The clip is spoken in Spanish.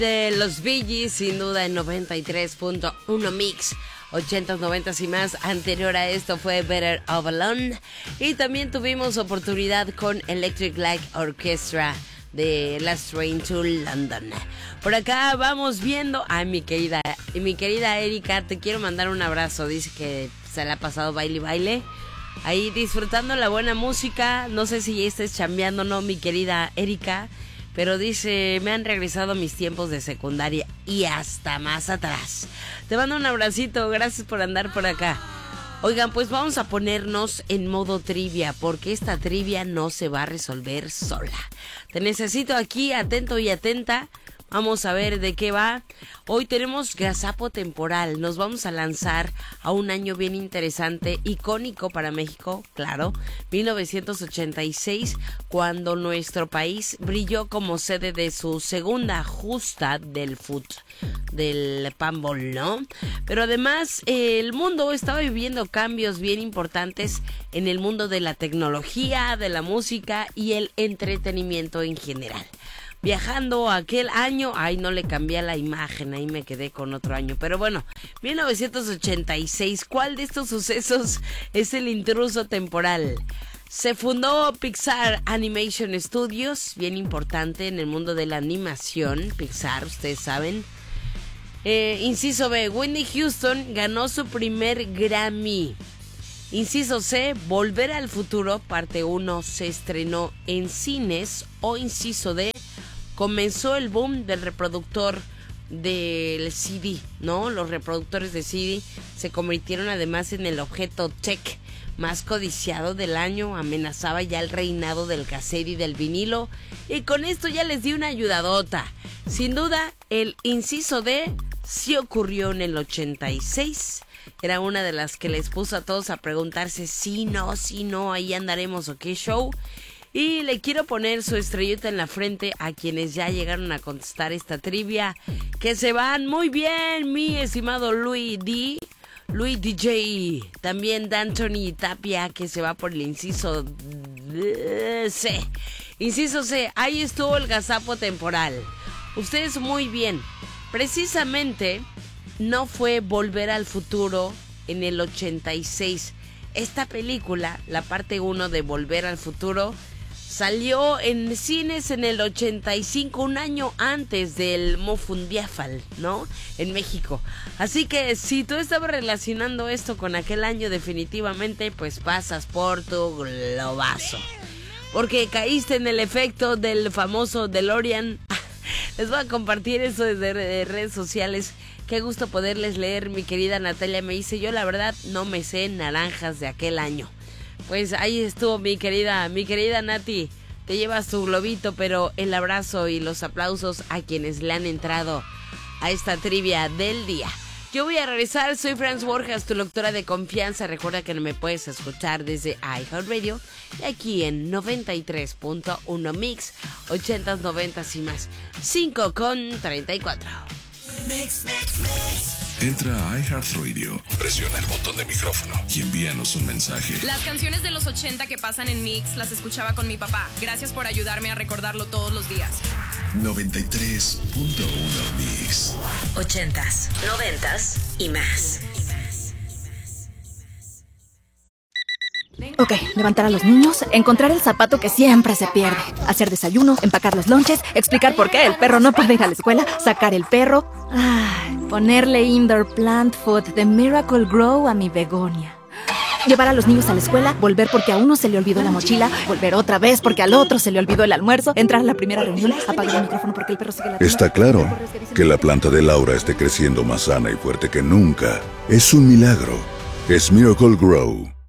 De los Bee Gees, sin duda en 93.1 Mix, 80s, 90s y más. Anterior a esto fue Better Off Alone. Y también tuvimos oportunidad con Electric Light Orchestra de Last Train to London. Por acá vamos viendo a mi querida Erika. Te quiero mandar un abrazo. Dice que se la ha pasado baile. Ahí disfrutando la buena música. No sé si ya estés chambeando o no, mi querida Erika. Pero dice, me han regresado mis tiempos de secundaria y hasta más atrás. Te mando un abracito, gracias por andar por acá. Oigan, pues vamos a ponernos en modo trivia, porque esta trivia no se va a resolver sola. Te necesito aquí, atento y atenta. Vamos a ver de qué va. Hoy tenemos gazapo temporal. Nos vamos a lanzar a un año bien interesante, icónico para México, claro. 1986, cuando nuestro país brilló como sede de su segunda justa del handball, ¿no? Pero además, el mundo estaba viviendo cambios bien importantes en el mundo de la tecnología, de la música y el entretenimiento en general. Viajando aquel año, no le cambié la imagen, ahí me quedé con otro año. Pero bueno, 1986, ¿cuál de estos sucesos es el intruso temporal? Se fundó Pixar Animation Studios, bien importante en el mundo de la animación, Pixar, ustedes saben. Inciso B, Whitney Houston ganó su primer Grammy. Inciso C, Volver al Futuro, parte 1, se estrenó en cines. O inciso D, comenzó el boom del reproductor del CD, ¿no? Los reproductores de CD se convirtieron además en el objeto tech más codiciado del año. Amenazaba ya el reinado del cassette y del vinilo. Y con esto ya les di una ayudadota. Sin duda, el inciso D sí ocurrió en el 86. Era una de las que les puso a todos a preguntarse si no, ahí andaremos o qué show. Y le quiero poner su estrellita en la frente a quienes ya llegaron a contestar esta trivia. Que se van muy bien, mi estimado Luis DJ. También D'Antoni Tapia, que se va por el inciso C. Inciso C, ahí estuvo el gazapo temporal. Ustedes muy bien. Precisamente no fue Volver al Futuro en el 86. Esta película, la parte 1 de Volver al Futuro, salió en cines en el 85, un año antes del Mofundiafal, ¿no? En México. Así que si tú estabas relacionando esto con aquel año, definitivamente pues pasas por tu globazo. Porque caíste en el efecto del famoso DeLorean. Les voy a compartir eso desde redes sociales. Qué gusto poderles leer. Mi querida Natalia me dice, yo la verdad no me sé naranjas de aquel año. Pues ahí estuvo mi querida Nati. Te llevas tu globito, pero el abrazo y los aplausos a quienes le han entrado a esta trivia del día. Yo voy a regresar, soy Franz Borjas, tu doctora de confianza. Recuerda que me puedes escuchar desde iHeartRadio y aquí en 93.1 Mix, 80s, 90s y más. 5:34. Mix, mix, mix. Entra a iHeartRadio, presiona el botón de micrófono y envíanos un mensaje. Las canciones de los 80 que pasan en Mix las escuchaba con mi papá. Gracias por ayudarme a recordarlo todos los días. 93.1 Mix. 80s, 90s y más. Ok, levantar a los niños, encontrar el zapato que siempre se pierde, hacer desayuno, empacar los lonches, explicar por qué el perro no puede ir a la escuela, sacar el perro, ponerle indoor plant food de Miracle Grow a mi begonia. Llevar a los niños a la escuela, volver porque a uno se le olvidó la mochila, volver otra vez porque al otro se le olvidó el almuerzo, entrar a la primera reunión, apagar el micrófono porque el perro sigue ladrando. Está claro que la planta de Laura esté creciendo más sana y fuerte que nunca. Es un milagro. Es Miracle Grow.